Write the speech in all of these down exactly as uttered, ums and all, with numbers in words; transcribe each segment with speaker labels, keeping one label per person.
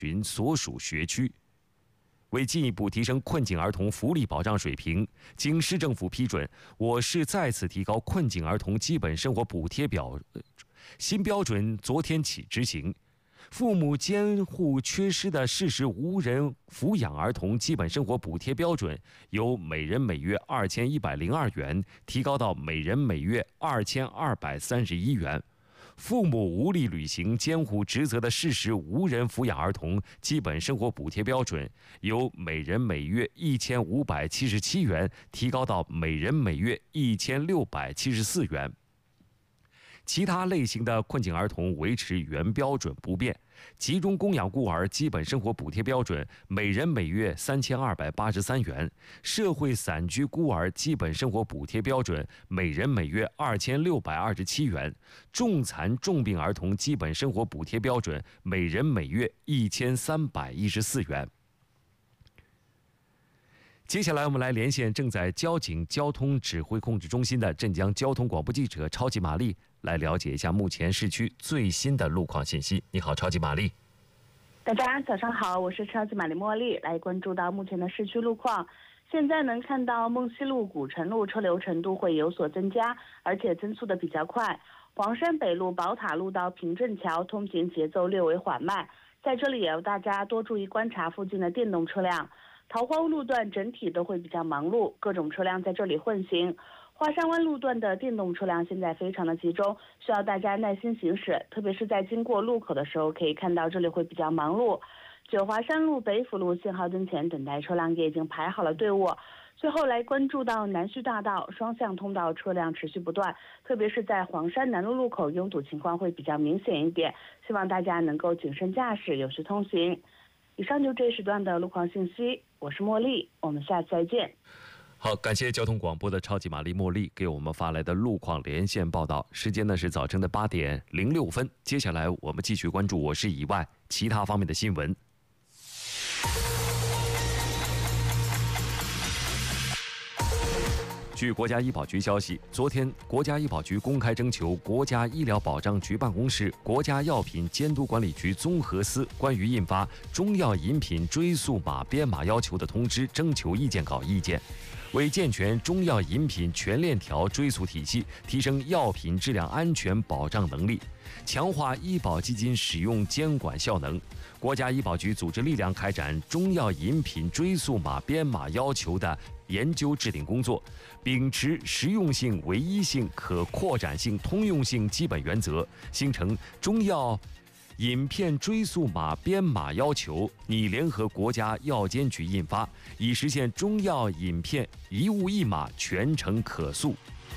Speaker 1: 群所属学区。为进一步提升困境儿童福利保障水平，经市政府批准，我市再次提高困境儿童基本生活补贴标新标准，昨天起执行。父母监护缺失的事实无人抚养儿童基本生活补贴标准由每人每月二千一百零二元提高到每人每月二千二百三十一元。父母无力履行监护职责的事实无人抚养儿童基本生活补贴标准由每人每月一千五百七十七元提高到每人每月一千六百七十四元。其他类型的困境儿童维持原标准不变，集中供养孤儿基本生活补贴标准每人每月三千二百八十三元，社会散居孤儿基本生活补贴标准每人每月二千六百二十七元，重残重病儿童基本生活补贴标准每人每月一千三百一十四元。接下来我们来连线正在交警交通指挥控制中心的镇江交通广播记者超级玛丽，来了解一下目前市区最新的路况信息。你好，超级玛丽。
Speaker 2: 大家早上好，我是超级玛丽茉莉，来关注到目前的市区路况。现在能看到梦溪路、古城路车流程度会有所增加，而且增速的比较快。黄山北路、宝塔路到平镇桥通行节奏略为缓慢，在这里也要大家多注意观察附近的电动车辆。桃花坞路段整体都会比较忙碌，各种车辆在这里混行。华山湾路段的电动车辆现在非常的集中，需要大家耐心行驶，特别是在经过路口的时候，可以看到这里会比较忙碌。九华山路、北辅路信号灯前等待车辆也已经排好了队伍。最后来关注到南徐大道双向通道车辆持续不断，特别是在黄山南路路口拥堵情况会比较明显一点，希望大家能够谨慎驾驶，有序通行。以上就这一时段的路况信息，我是茉莉，我们下次再见。
Speaker 1: 好，感谢交通广播的超级玛丽茉莉给我们发来的路况连线报道。时间呢是早晨的八点零六分。接下来我们继续关注我市以外其他方面的新闻。据国家医保局消息，昨天国家医保局公开征求国家医疗保障局办公室、国家药品监督管理局综合司关于印发中药饮品追溯码编码要求的通知征求意见稿意见。为健全中药饮品全链条追溯体系，提升药品质量安全保障能力，强化医保基金使用监管效能，国家医保局组织力量开展中药饮品追溯码编码要求的研究制定工作，秉持实用性、唯一性、可扩展性、通用性基本原则，形成中药饮片追溯码编码要求拟联合国家药监局印发，以实现中药饮片一物一码全程可溯。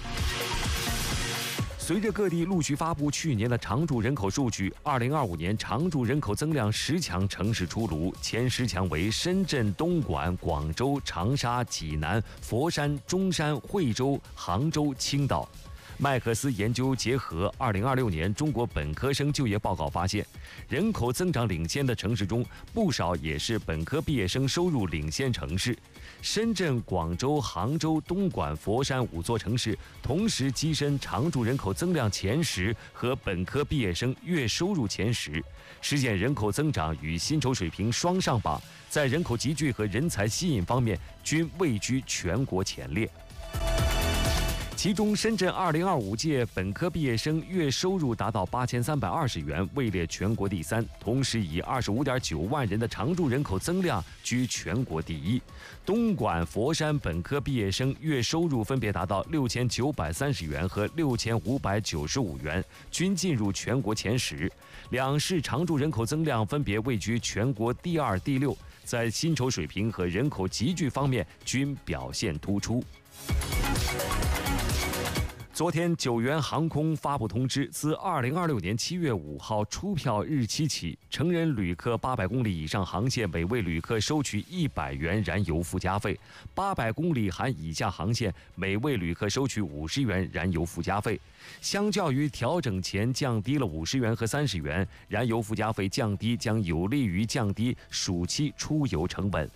Speaker 1: 随着各地陆续发布去年的常住人口数据，二零二五年常住人口增量十强城市出炉，前十强为深圳、东莞、广州、长沙、济南、佛山、中山、惠州、杭州、青岛。麦克斯研究结合二零二六年中国本科生就业报告发现，人口增长领先的城市中，不少也是本科毕业生收入领先城市。深圳、广州、杭州、东莞、佛山五座城市同时跻身常住人口增量前十和本科毕业生月收入前十，实现人口增长与薪酬水平双上榜，在人口集聚和人才吸引方面均位居全国前列。其中，深圳二零二五届本科毕业生月收入达到八千三百二十元，位列全国第三，同时以二十五点九万人的常住人口增量居全国第一。东莞、佛山本科毕业生月收入分别达到六千九百三十元和六千五百九十五元，均进入全国前十。两市常住人口增量分别位居全国第二、第六，在薪酬水平和人口集聚方面均表现突出。昨天，九元航空发布通知，自二零二六年七月五号出票日期起，成人旅客八百公里以上航线每位旅客收取一百元燃油附加费；八百公里含以下航线每位旅客收取五十元燃油附加费。相较于调整前降低了五十元和三十元，燃油附加费降低将有利于降低暑期出游成本。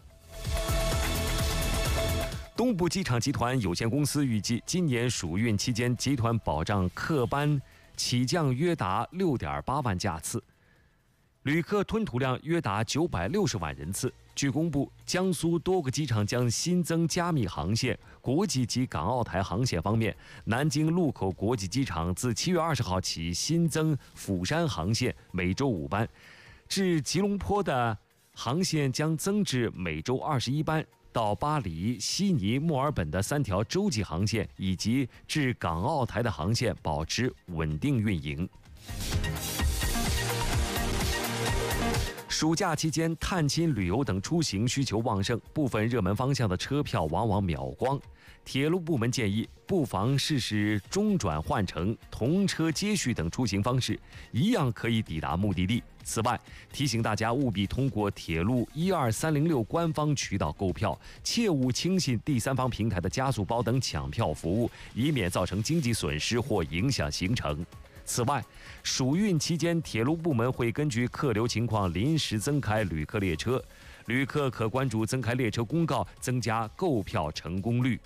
Speaker 1: 东部机场集团有限公司预计，今年暑运期间，集团保障客班起降约达 六点八万架次。 旅客吞吐量约达九百六十万人次。据公布，江苏多个机场将新增加密航线。国际及港澳台航线方面，南京禄口国际机场自七月二十号起新增釜山航线，每周五班；至吉隆坡的航线将增至每周二十一班。到巴黎、悉尼、墨尔本的三条洲际航线以及至港澳台的航线保持稳定运营。暑假期间，探亲、旅游等出行需求旺盛，部分热门方向的车票往往秒光。铁路部门建议，不妨试试中转换乘、同车接续等出行方式，一样可以抵达目的地。此外，提醒大家务必通过铁路一二三零六官方渠道购票，切勿轻信第三方平台的加速包等抢票服务，以免造成经济损失或影响行程。此外，暑运期间，铁路部门会根据客流情况临时增开旅客列车，旅客可关注增开列车公告，增加购票成功率。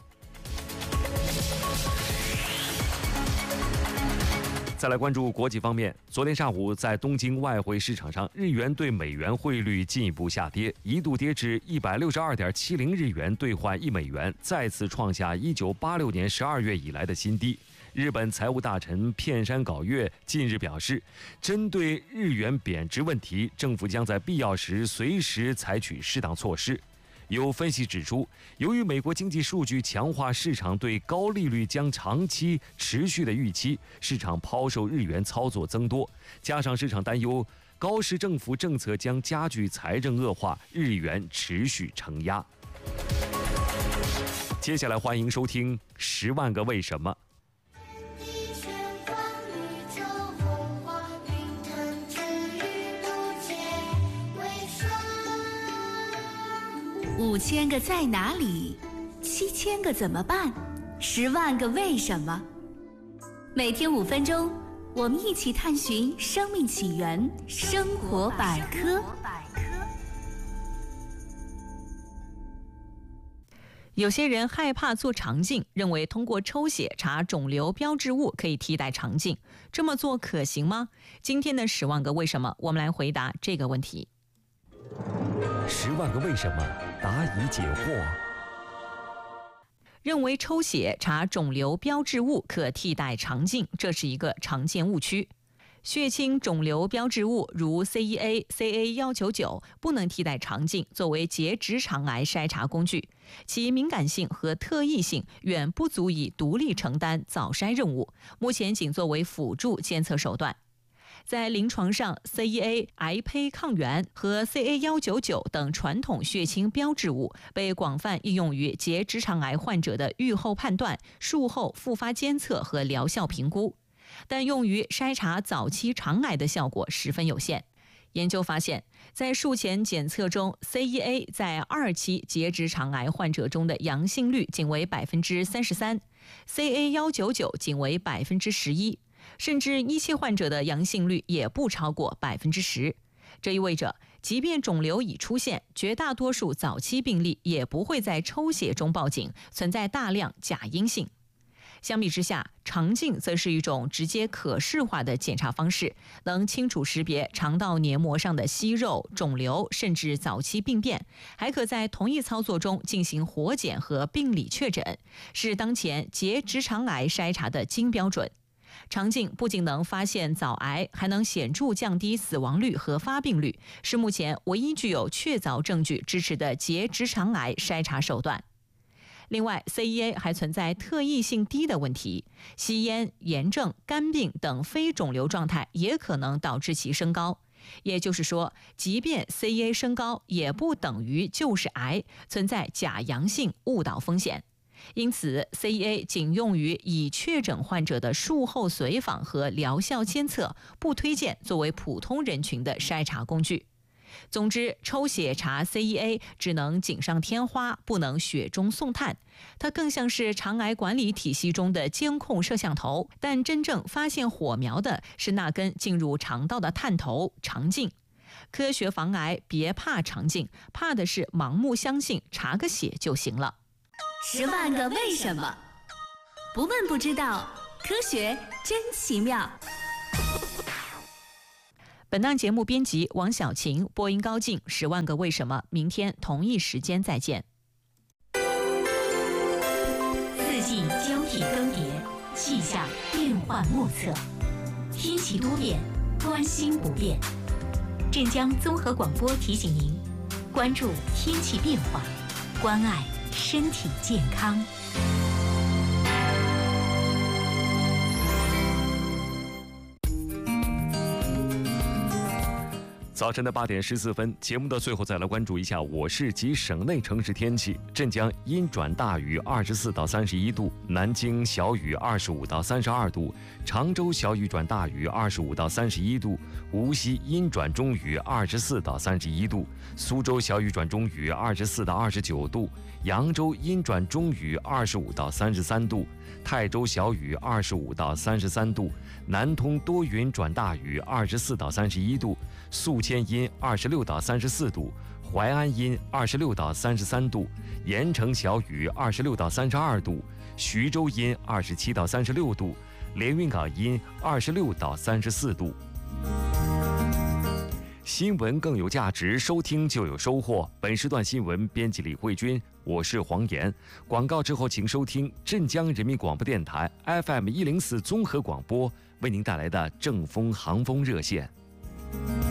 Speaker 1: 再来关注国际方面，昨天上午在东京外汇市场上，日元对美元汇率进一步下跌，一度跌至一百六十二点七零日元兑换一美元，再次创下一九八六年十二月以来的新低。日本财务大臣片山杲月近日表示，针对日元贬值问题，政府将在必要时随时采取适当措施。有分析指出，由于美国经济数据强化市场对高利率将长期持续的预期，市场抛售日元操作增多，加上市场担忧高市政府政策将加剧财政恶化，日元持续承压。接下来欢迎收听《十万个为什么》。
Speaker 3: 五千个在哪里？七千个怎么办？十万个为什么？每天五分钟，我们一起探寻生命起源，生活百科。
Speaker 4: 有些人害怕做肠镜，认为通过抽血查肿瘤标志物可以替代肠镜，这么做可行吗？今天的十万个为什么，我们来回答这个问题。
Speaker 1: 十万个为什么，答疑解惑。
Speaker 4: 认为抽血查肿瘤标志物可替代肠镜，这是一个常见误区。血清肿瘤标志物如 C E A、C A 一九九 不能替代肠镜作为结直肠癌筛查工具，其敏感性和特异性远不足以独立承担早筛任务，目前仅作为辅助监测手段。在临床上 ，C E A 癌胚抗原和 C A 一九九 等传统血清标志物被广泛应用于结直肠癌患者的预后判断、术后复发监测和疗效评估，但用于筛查早期肠癌的效果十分有限。研究发现，在术前检测中 ，C E A 在二期结直肠癌患者中的阳性率仅为百分之三十三 ，C A 一九九 仅为百分之十一。甚至一期患者的阳性率也不超过百分之十，这意味着，即便肿瘤已出现，绝大多数早期病例也不会在抽血中报警，存在大量假阴性。相比之下，肠镜则是一种直接可视化的检查方式，能清楚识别肠道黏膜上的息肉、肿瘤，甚至早期病变，还可在同一操作中进行活检和病理确诊，是当前结直肠癌筛查的金标准。肠镜不仅能发现早癌，还能显著降低死亡率和发病率，是目前唯一具有确凿证据支持的结直肠癌筛查手段。另外 ，C E A 还存在特异性低的问题，吸烟、炎症、肝病等非肿瘤状态也可能导致其升高。也就是说，即便 C E A 升高，也不等于就是癌，存在假阳性误导风险。因此 ，C E A 仅用于已确诊患者的术后随访和疗效监测，不推荐作为普通人群的筛查工具。总之，抽血查 C E A 只能锦上添花，不能雪中送炭。它更像是肠癌管理体系中的监控摄像头，但真正发现火苗的是那根进入肠道的探头——肠镜。科学防癌，别怕肠镜，怕的是盲目相信查个血就行了。
Speaker 3: 十万个为什么，不问不知道，科学真奇妙。
Speaker 4: 本档节目编辑王小晴，播音高静，十万个为什么。明天同一时间再见。
Speaker 3: 四季交替更迭，气象变幻莫测，天气多变，关心不变。镇江综合广播提醒您，关注天气变化，关爱身体健康。
Speaker 1: 早晨的八点十四分，节目的最后再来关注一下我市及省内城市天气。镇江阴转大雨，二十四到三十一度；南京小雨，二十五到三十二度；常州小雨转大雨，二十五到三十一度；无锡阴转中雨，二十四到三十一度；苏州小雨转中雨，二十四到二十九度；扬州阴转中雨，二十五到三十三度；泰州小雨，二十五到三十三度；南通多云转大雨，二十四到三十一度；宿迁阴二十六到三十四度，淮安阴二十六到三十三度，盐城小雨二十六到三十二度，徐州阴二十七到三十六度，连云港阴二十六到三十四度。新闻更有价值，收听就有收获。本时段新闻编辑李慧君，我是黄岩。广告之后，请收听镇江人民广播电台 F M 一零四综合广播为您带来的正风航风热线。